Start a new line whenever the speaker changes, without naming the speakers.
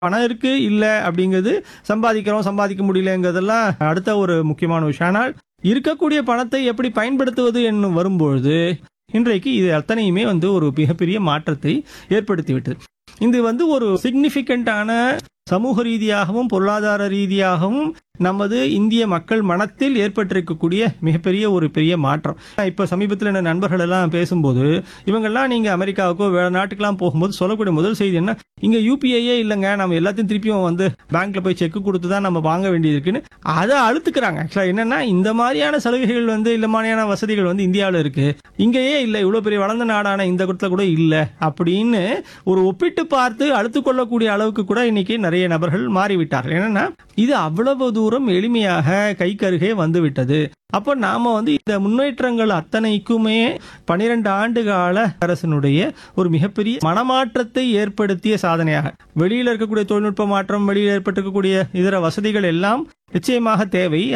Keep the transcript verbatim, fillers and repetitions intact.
பணம் இருக்கு, இல்ல அப்படிங்கிறது சம்பாதிக்கிறோம், சம்பாதிக்க முடியலங்கிறதெல்லாம் அடுத்த ஒரு முக்கியமான விஷயம். ஆனால் இருக்கக்கூடிய பணத்தை எப்படி பயன்படுத்துவது என்று வரும்பொழுது, இன்றைக்கு இது அத்தனையுமே வந்து ஒரு மிகப்பெரிய மாற்றத்தை ஏற்படுத்திவிட்டது. இது வந்து ஒரு சிக்னிஃபிகண்டான சமூக ரீதியாகவும் பொருளாதார ரீதியாகவும் நமது இந்திய மக்கள் மனத்தில் ஏற்பட்டிருக்கக்கூடிய மிகப்பெரிய ஒரு பெரிய மாற்றம். இப்ப சமீபத்தில் என் நண்பர்கள் எல்லாம் பேசும்போது, இவங்கெல்லாம் நீங்க அமெரிக்காவுக்கோ வேற நாட்டுக்கெல்லாம் போகும்போது சொல்லக்கூடிய முதல் செய்தி என்ன, இங்க யூபிஐயே இல்லைங்க, நம்ம எல்லாத்தையும் திருப்பியும் வந்து பேங்க்ல போய் செக் கொடுத்து தான் நம்ம வாங்க வேண்டியது இருக்குன்னு அதை அழுத்துக்கிறாங்க. ஆக்சுவலா என்னன்னா, இந்த மாதிரியான சலுகைகள் வந்து இந்த மாதிரியான வசதிகள் வந்து இந்தியாவில் இருக்கு, இங்கேயே இல்லை, இவ்வளவு பெரிய வளர்ந்த நாடான இந்த இடத்துல கூட இல்லை அப்படின்னு ஒரு ஒப்பிட்டு பார்த்து அழுத்து கொள்ளக்கூடிய அளவுக்கு கூட இன்னைக்கு நிறைய நபர்கள் மாறிவிட்டார்கள். என்னன்னா, இது அவ்வளவு தூரம் எளிமையாக கைக்கருகே வந்துவிட்டது. அப்போ நாம வந்து இந்த முன்னேற்றங்கள் அத்தனைக்குமே பனிரெண்டு ஆண்டு கால அரசினுடைய ஒரு மிகப்பெரிய மனமாற்றத்தை ஏற்படுத்திய சாதனையாக, வெளியில் இருக்கக்கூடிய தொழில்நுட்ப மாற்றம், வெளியில் ஏற்பட்டிருக்கக்கூடிய இதர வசதிகள் எல்லாம் நிச்சயமாக தேவை.